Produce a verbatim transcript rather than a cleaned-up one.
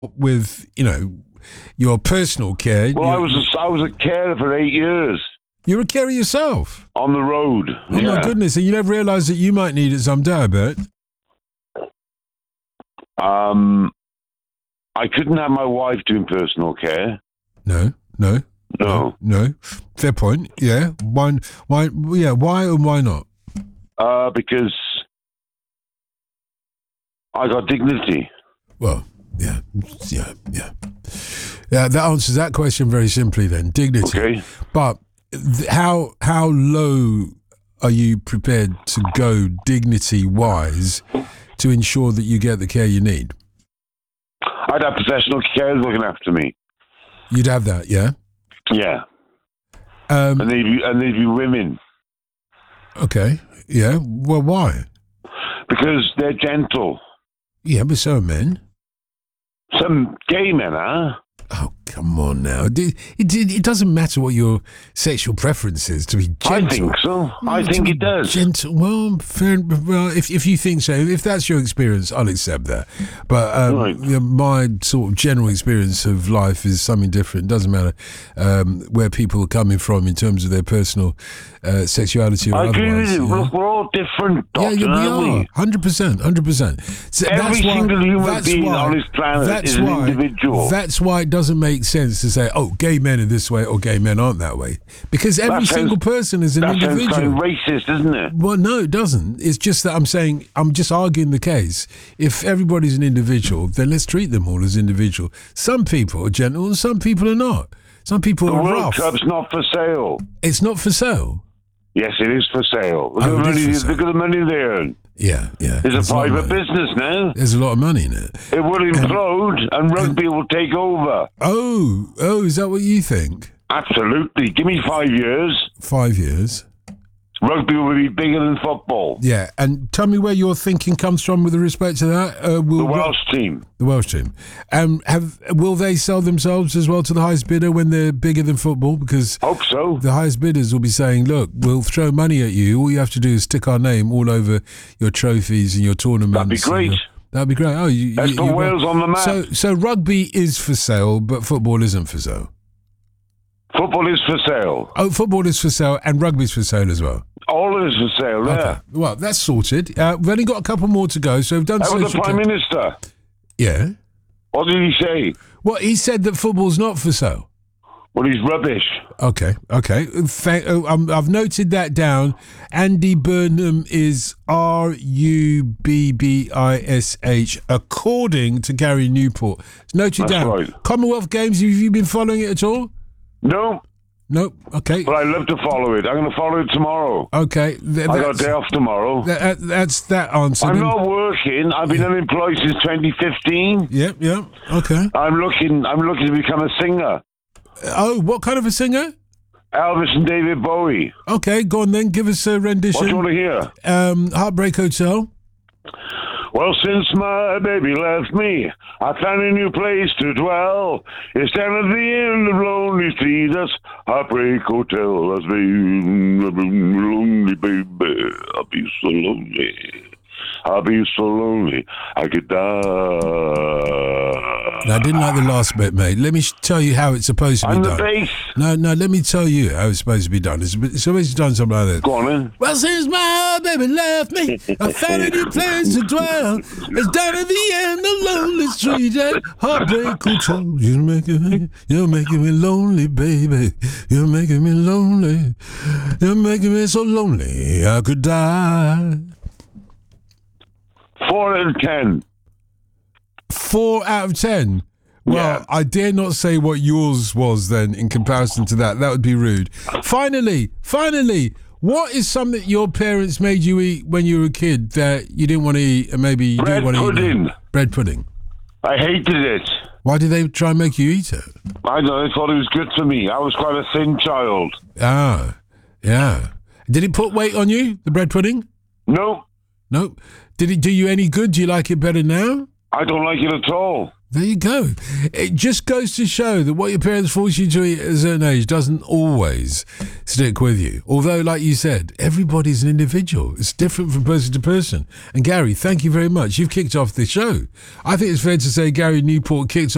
with, you know, your personal care. Well, I was a, I was a carer for eight years. You're a carer yourself? On the road. Oh, yeah. my goodness. And you never realised that you might need it someday, I bet. Um, I couldn't have my wife doing personal care. No, no. No. No. Fair point. Yeah. Why, why, yeah, why and why not? Uh, because I got dignity. Well, yeah, yeah, yeah. Yeah, that answers that question very simply then. Dignity. Okay. But th- how how low are you prepared to go dignity-wise to ensure that you get the care you need? I'd have professional carers looking after me. You'd have that, yeah? Yeah. Um, and they'd be, and they'd be women. Okay, yeah. Well, why? Because they're gentle. Yeah, but so are men. Some gay men are. Oh, come on now. It, it, it doesn't matter what your sexual preference is to be gentle. I think so. I think it does. Gentle. Well, fair, well, if if you think so, if that's your experience, I'll accept that. But um, right. you know, my sort of general experience of life is something different. It doesn't matter um, where people are coming from in terms of their personal uh, sexuality or I agree otherwise. with you. you know? We're, we're all different, Yeah, Doctor, yeah, we aren't are. we? Hundred percent, hundred percent. Every single human being on this planet is an why, individual. That's why it doesn't make sense to say, "Oh, gay men are this way or gay men aren't that way," because every That sounds- single person is an That sounds individual. kind of racist, isn't it? Well, no, it doesn't. It's just that I'm saying, I'm just arguing the case. If everybody's an individual, then let's treat them all as individual. Some people are gentle and some people are not. Some people The are World rough. Cup's not for sale. It's not for sale. Yes, it is for sale. Look, Oh, at, the it is money, for sale. look at the money they earn. Yeah, yeah. It's a There's lot of private money. business now. There's a lot of money in it. It will implode and rugby will take over. Oh, oh, is that what you think? Absolutely. Give me five years. Five years. Rugby will be bigger than football. Yeah, and tell me where your thinking comes from with respect to that. Uh, will The Welsh team. The Welsh team. Um, have will they sell themselves as well to the highest bidder when they're bigger than football? Because Hope so. the highest bidders will be saying, "Look, we'll throw money at you. All you have to do is stick our name all over your trophies and your tournaments." That'd be great. and your- That'd be great. Oh, you, Let's you, put you- Wales on the map. So, so rugby is for sale, but football isn't for sale. Football is for sale. Oh, football is for sale and rugby's for sale as well. All of it is for sale, yeah. Okay. Well, that's sorted. Uh, we've only got a couple more to go, so we've done. That was the social Prime care. Minister. Yeah. What did he say? Well, he said that football's not for sale. Well, he's rubbish. Okay, okay. Thank, oh, um, I've noted that down. Andy Burnham is R U B B I S H, according to Gary Newport. It's noted That's down. right. Commonwealth Games, have you been following it at all? No, Nope. Okay. but I love to follow it. I'm going to follow it tomorrow. Okay. Th- I got a that's, day off tomorrow. that, that's that answer. I'm Then- not working. I've been unemployed since twenty fifteen. Yep, yep. Okay. I'm looking. I'm looking to become a singer. Oh, what kind of a singer? Elvis and David Bowie. Okay, go on then. Give us a What do you rendition. want to hear? Um, Heartbreak Hotel. Well, since my baby left me, I found a new place to dwell. It's down at the end of Lonely Street. That's Heartbreak Hotel. That's me, lonely baby. I'll be so lonely. I'll be so lonely. I could die. No, I didn't like the last bit, mate. Let me sh- tell you how it's supposed to be I'm the done. bass. No, no, let me tell you how it's supposed to be done. It's, it's supposed to be done something like this. Go on then. Well, since my baby left me, I found a new place to dwell. It's down at the end of Lonely Street at Heartbreak Hotel. You're making me, you're making me lonely, baby. You're making me lonely. You're making me so lonely I could die. Four out of ten. Four out of ten. Well, Yeah. I dare not say what yours was then in comparison to that. That would be rude. Finally, finally, what is something your parents made you eat when you were a kid that you didn't want to eat and maybe you Bread do want to eat? pudding. now? Bread pudding. I hated it. Why did they try and make you eat it? I know. I thought it was good for me. I was quite a thin child. Ah, yeah. Did it put weight on you, the bread pudding? No, No. Did it do you any good? Do you like it better now? I don't like it at all. There you go. It just goes to show that what your parents force you to eat at a certain age doesn't always stick with you. Although, like you said, everybody's an individual. It's different from person to person. And Gary, thank you very much. You've kicked off the show. I think it's fair to say Gary Newport kicked off